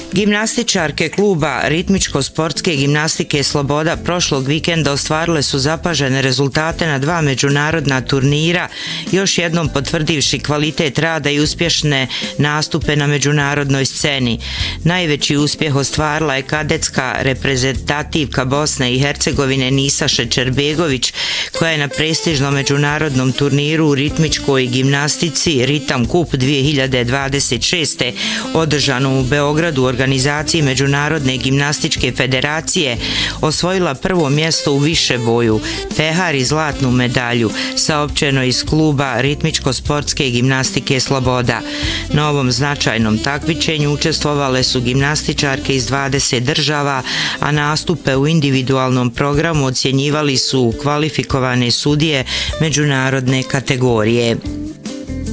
Gimnastičarke kluba ritmičko-sportske gimnastike Sloboda prošlog vikenda ostvarile su zapažene rezultate na 2 međunarodna turnira, još jednom potvrdivši kvalitet rada i uspješne nastupe na međunarodnoj sceni. Najveći uspjeh ostvarila je kadetska reprezentativka Bosne i Hercegovine Nisa Šećerbegović, koja je na prestižnom međunarodnom turniru u ritmičkoj gimnastici Ritam Cup 2026. održanom u Beogradu u organizaciji Međunarodne gimnastičke federacije osvojila prvo mjesto u višeboju, pehar i zlatnu medalju, saopćeno iz kluba ritmičko-sportske gimnastike Sloboda. Na ovom značajnom takmičenju učestvovale su gimnastičarke iz 20 država, a nastupe u individualnom programu ocjenjivali su kvalifikovane sudije međunarodne kategorije.